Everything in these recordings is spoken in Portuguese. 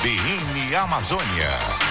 CBN Amazônia.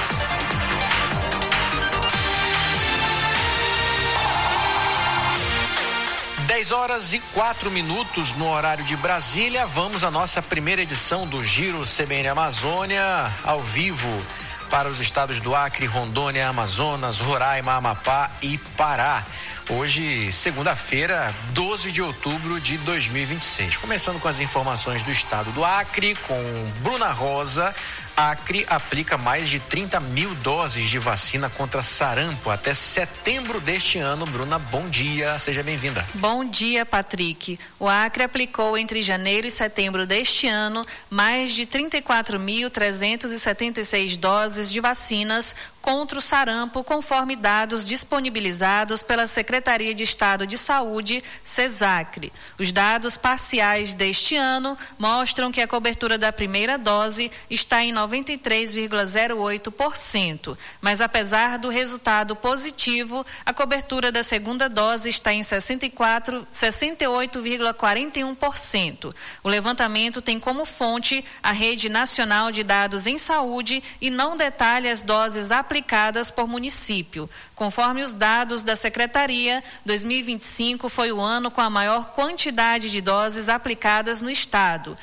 Dez horas e 4 minutos no horário de Brasília. Vamos à nossa primeira edição do Giro CBN Amazônia, ao vivo para os estados do Acre, Rondônia, Amazonas, Roraima, Amapá e Pará. Hoje, segunda-feira, 12 de outubro de 2026. Começando com as informações do estado do Acre, com Bruna Rosa. Acre aplica mais de 30 mil doses de vacina contra sarampo até setembro deste ano. Bruna, bom dia, seja bem-vinda. Bom dia, Patrick. O Acre aplicou entre janeiro e setembro deste ano mais de 34.376 doses de vacinas contra o sarampo, conforme dados disponibilizados pela Secretaria de Estado de Saúde, SESACRE. Os dados parciais deste ano mostram que a cobertura da primeira dose está em 93,08%, mas apesar do resultado positivo, a cobertura da segunda dose está em 68,41%. O levantamento tem como fonte a Rede Nacional de Dados em Saúde e não detalha as doses aplicadas por município. Conforme os dados da Secretaria, 2025 foi o ano com a maior quantidade de doses aplicadas no estado,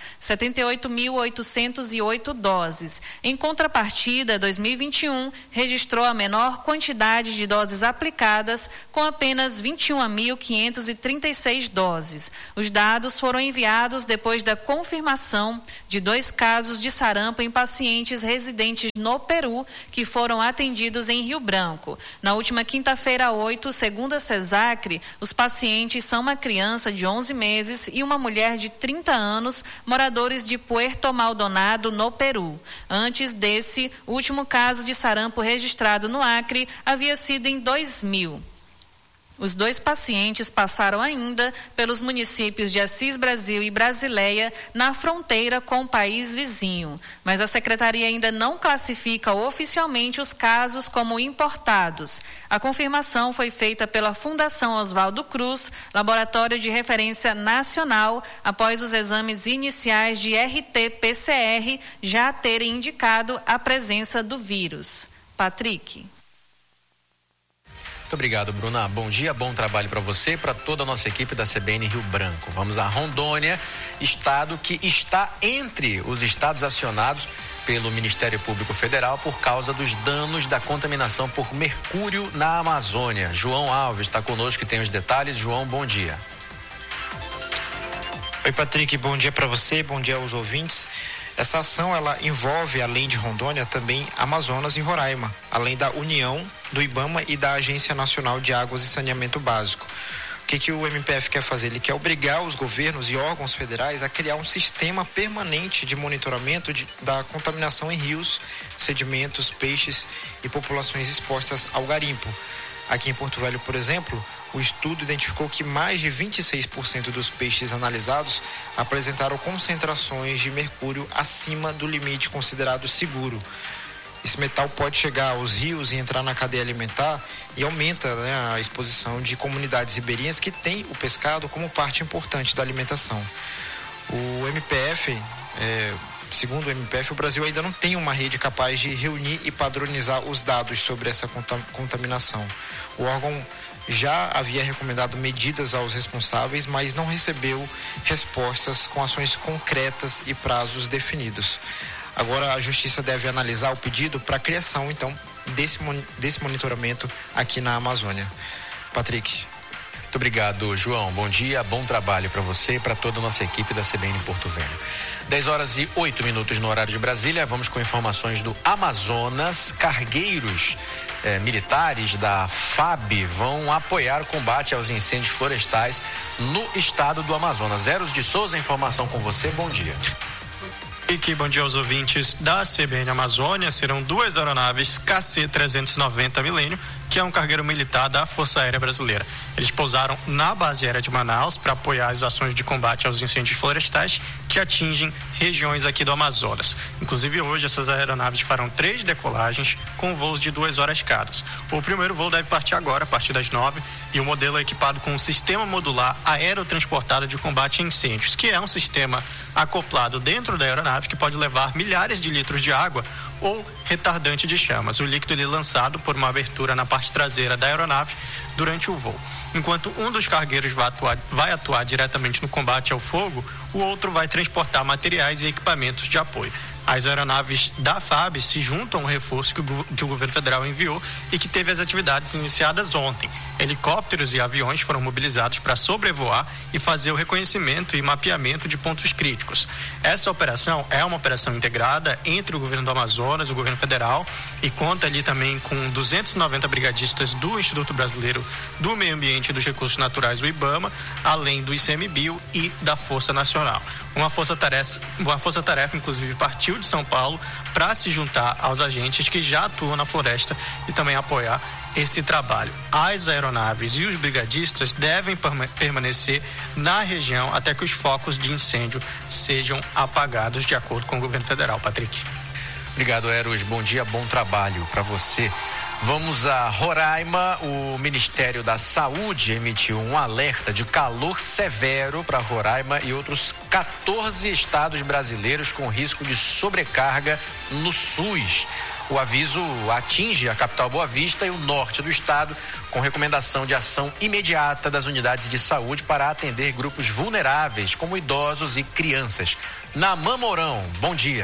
78.808 doses. Em contrapartida, 2021 registrou a menor quantidade de doses aplicadas, com apenas 21.536 doses. Os dados foram enviados depois da confirmação de 2 casos de sarampo em pacientes residentes no Peru, que foram atendidos em Rio Branco. Na última quinta-feira, 8, segundo a SESACRE, os pacientes são uma criança de 11 meses e uma mulher de 30 anos, moradores de Puerto Maldonado, no Peru. Antes desse, o último caso de sarampo registrado no Acre havia sido em 2000. Os 2 pacientes passaram ainda pelos municípios de Assis Brasil e Brasileia, na fronteira com o país vizinho. Mas a Secretaria ainda não classifica oficialmente os casos como importados. A confirmação foi feita pela Fundação Oswaldo Cruz, laboratório de referência nacional, após os exames iniciais de RT-PCR já terem indicado a presença do vírus. Patrick. Muito obrigado, Bruna. Bom dia, bom trabalho para você e para toda a nossa equipe da CBN Rio Branco. Vamos a Rondônia, estado que está entre os estados acionados pelo Ministério Público Federal por causa dos danos da contaminação por mercúrio na Amazônia. João Alves está conosco e tem os detalhes. João, bom dia. Oi, Patrick, bom dia para você, bom dia aos ouvintes. Essa ação, ela envolve, além de Rondônia, também Amazonas e Roraima, além da União, do IBAMA e da Agência Nacional de Águas e Saneamento Básico. O que o MPF quer fazer? Ele quer obrigar os governos e órgãos federais a criar um sistema permanente de monitoramento da contaminação em rios, sedimentos, peixes e populações expostas ao garimpo. Aqui em Porto Velho, por exemplo, o estudo identificou que mais de 26% dos peixes analisados apresentaram concentrações de mercúrio acima do limite considerado seguro. Esse metal pode chegar aos rios e entrar na cadeia alimentar e aumenta, a exposição de comunidades ribeirinhas que têm o pescado como parte importante da alimentação. O MPF, segundo o MPF, o Brasil ainda não tem uma rede capaz de reunir e padronizar os dados sobre essa contaminação. O órgão já havia recomendado medidas aos responsáveis, mas não recebeu respostas com ações concretas e prazos definidos. Agora a Justiça deve analisar o pedido para a criação, então, desse monitoramento aqui na Amazônia. Patrick. Muito obrigado, João. Bom dia, bom trabalho para você e para toda a nossa equipe da CBN Porto Velho. 10 horas e 8 minutos no horário de Brasília. Vamos com informações do Amazonas. Cargueiros militares da FAB vão apoiar o combate aos incêndios florestais no estado do Amazonas. Eros de Souza, informação com você. Bom dia. Bom dia aos ouvintes da CBN Amazônia. Serão 2 aeronaves KC-390 Milênio que é um cargueiro militar da Força Aérea Brasileira. Eles pousaram na base aérea de Manaus para apoiar as ações de combate aos incêndios florestais que atingem regiões aqui do Amazonas. Inclusive, hoje, essas aeronaves farão 3 decolagens com voos de 2 horas cada. O primeiro voo deve partir agora, a partir das 9, e o modelo é equipado com um sistema modular aerotransportado de combate a incêndios, que é um sistema acoplado dentro da aeronave que pode levar milhares de litros de água ou retardante de chamas. O líquido é lançado por uma abertura na parte traseira da aeronave durante o voo. Enquanto um dos cargueiros vai atuar diretamente no combate ao fogo, o outro vai transportar materiais e equipamentos de apoio. As aeronaves da FAB se juntam ao reforço que o governo federal enviou e que teve as atividades iniciadas ontem. Helicópteros e aviões foram mobilizados para sobrevoar e fazer o reconhecimento e mapeamento de pontos críticos. Essa operação é uma operação integrada entre o governo do Amazonas e o governo federal e conta ali também com 290 brigadistas do Instituto Brasileiro do Meio Ambiente e dos Recursos Naturais, o IBAMA, além do ICMBio e da Força Nacional. Uma força-tarefa, inclusive, partiu de São Paulo para se juntar aos agentes que já atuam na floresta e também apoiar esse trabalho. As aeronaves e os brigadistas devem permanecer na região até que os focos de incêndio sejam apagados, de acordo com o governo federal. Patrick. Obrigado, Eros. Bom dia, bom trabalho para você. Vamos a Roraima. O Ministério da Saúde emitiu um alerta de calor severo para Roraima e outros 14 estados brasileiros com risco de sobrecarga no SUS. O aviso atinge a capital Boa Vista e o norte do estado, com recomendação de ação imediata das unidades de saúde para atender grupos vulneráveis, como idosos e crianças. Naamã Mourão, bom dia.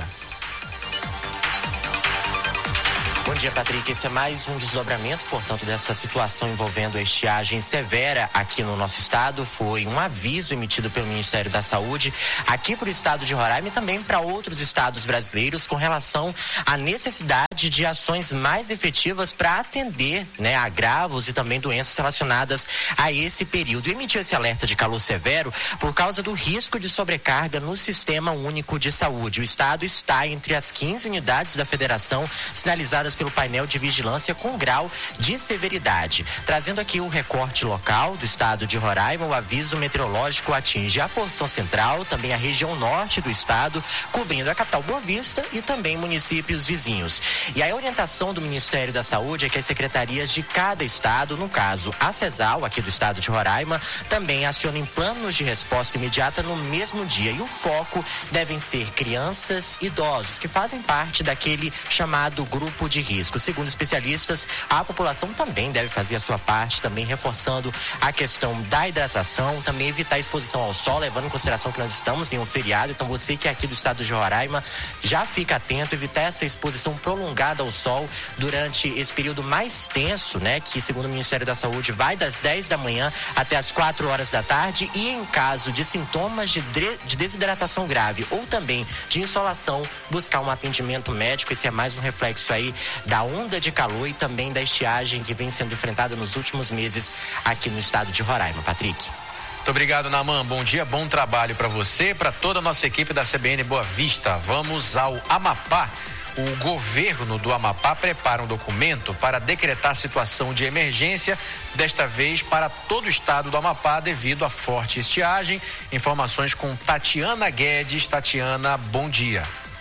Bom dia, Patrick. Esse é mais um desdobramento, portanto, dessa situação envolvendo a estiagem severa aqui no nosso estado. Foi um aviso emitido pelo Ministério da Saúde aqui para o estado de Roraima e também para outros estados brasileiros com relação à necessidade de ações mais efetivas para atender, agravos e também doenças relacionadas a esse período. E emitiu esse alerta de calor severo por causa do risco de sobrecarga no Sistema Único de Saúde. O estado está entre as 15 unidades da federação sinalizadas pelo painel de vigilância com grau de severidade. Trazendo aqui o recorte local do estado de Roraima, o aviso meteorológico atinge a porção central, também a região norte do estado, cobrindo a capital Boa Vista e também municípios vizinhos. E a orientação do Ministério da Saúde é que as secretarias de cada estado, no caso a CESAL, aqui do estado de Roraima, também acionem planos de resposta imediata no mesmo dia. E o foco devem ser crianças e idosos, que fazem parte daquele chamado grupo de risco. Segundo especialistas, a população também deve fazer a sua parte, também reforçando a questão da hidratação, também evitar a exposição ao sol, levando em consideração que nós estamos em um feriado. Então você que é aqui do estado de Roraima, já fica atento, evitar essa exposição prolongada ao sol durante esse período mais tenso, que segundo o Ministério da Saúde vai das 10 da manhã até as 4 horas da tarde, e em caso de sintomas de desidratação grave ou também de insolação, buscar um atendimento médico. Esse é mais um reflexo aí da onda de calor e também da estiagem que vem sendo enfrentada nos últimos meses aqui no estado de Roraima. Patrick. Muito obrigado, Naamã. Bom dia, bom trabalho para você, para toda a nossa equipe da CBN Boa Vista. Vamos ao Amapá. O governo do Amapá prepara um documento para decretar situação de emergência, desta vez para todo o estado do Amapá, devido à forte estiagem. Informações com Tatiana Guedes. Tatiana, bom dia.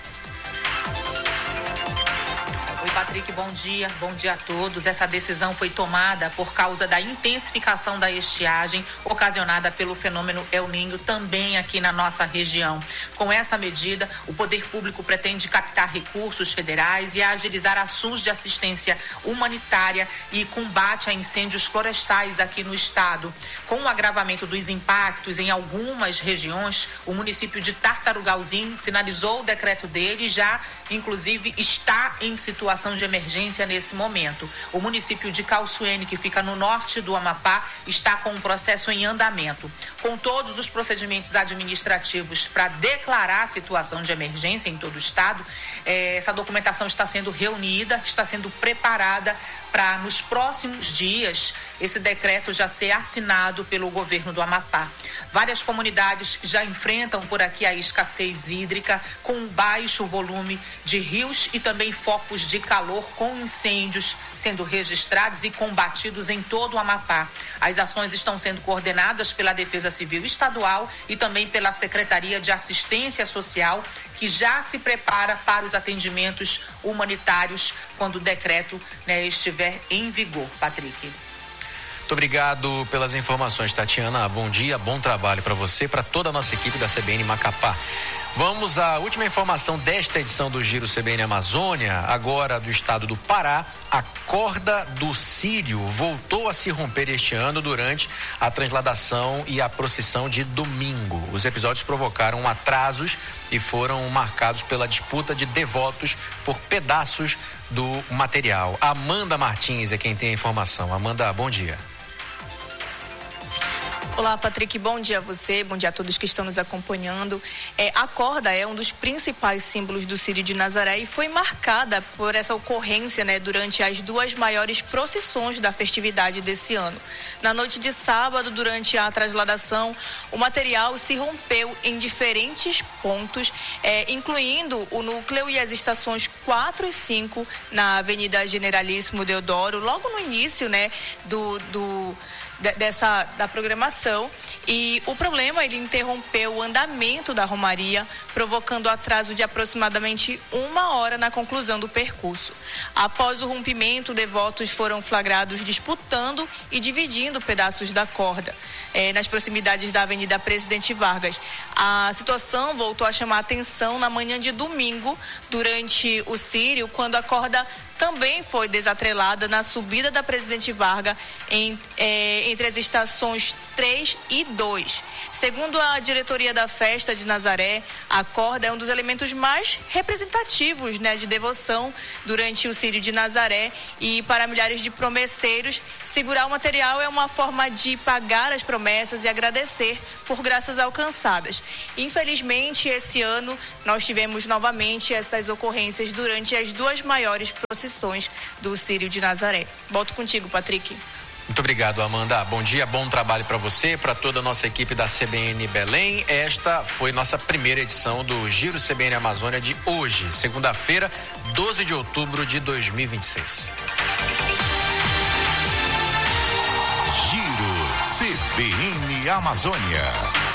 Patrick, bom dia a todos. Essa decisão foi tomada por causa da intensificação da estiagem ocasionada pelo fenômeno El Niño também aqui na nossa região. Com essa medida, o poder público pretende captar recursos federais e agilizar ações de assistência humanitária e combate a incêndios florestais aqui no estado. Com o agravamento dos impactos em algumas regiões, o município de Tartarugalzinho finalizou o decreto dele e já, inclusive, está em situação de emergência nesse momento. O município de Calçuene, que fica no norte do Amapá, está com um processo em andamento. Com todos os procedimentos administrativos para declarar a situação de emergência em todo o estado, essa documentação está sendo reunida, está sendo preparada para, nos próximos dias, esse decreto já ser assinado pelo governo do Amapá. Várias comunidades já enfrentam por aqui a escassez hídrica, com um baixo volume de rios e também focos de calor calor com incêndios sendo registrados e combatidos em todo o Amapá. As ações estão sendo coordenadas pela Defesa Civil Estadual e também pela Secretaria de Assistência Social, que já se prepara para os atendimentos humanitários quando o decreto, estiver em vigor. Patrick. Muito obrigado pelas informações, Tatiana. Bom dia, bom trabalho para você, para toda a nossa equipe da CBN Macapá. Vamos à última informação desta edição do Giro CBN Amazônia, agora do estado do Pará. A corda do Círio voltou a se romper este ano durante a transladação e a procissão de domingo. Os episódios provocaram atrasos e foram marcados pela disputa de devotos por pedaços do material. Amanda Martins é quem tem a informação. Amanda, bom dia. Olá, Patrick, bom dia a você, bom dia a todos que estão nos acompanhando. A corda é um dos principais símbolos do Círio de Nazaré e foi marcada por essa ocorrência, durante as duas maiores procissões da festividade desse ano. Na noite de sábado, durante a transladação, o material se rompeu em diferentes pontos, incluindo o núcleo e as estações 4 e 5 na Avenida Generalíssimo Deodoro, logo no início, da programação, e o problema, ele interrompeu o andamento da romaria, provocando atraso de aproximadamente 1 hora na conclusão do percurso. Após o rompimento, devotos foram flagrados disputando e dividindo pedaços da corda nas proximidades da Avenida Presidente Vargas. A situação voltou a chamar a atenção na manhã de domingo, durante o Círio, quando a corda também foi desatrelada na subida da Presidente Vargas entre as estações 3 e 2. Segundo a diretoria da festa de Nazaré, a corda é um dos elementos mais representativos, de devoção durante o Círio de Nazaré, e para milhares de promesseiros, segurar o material é uma forma de pagar as promessas e agradecer por graças alcançadas. Infelizmente, esse ano nós tivemos novamente essas ocorrências durante as duas maiores procissões do Círio de Nazaré. Volto contigo, Patrick. Muito obrigado, Amanda. Bom dia, bom trabalho para você, para toda a nossa equipe da CBN Belém. Esta foi nossa primeira edição do Giro CBN Amazônia de hoje, segunda-feira, 12 de outubro de 2026. Giro CBN Amazônia.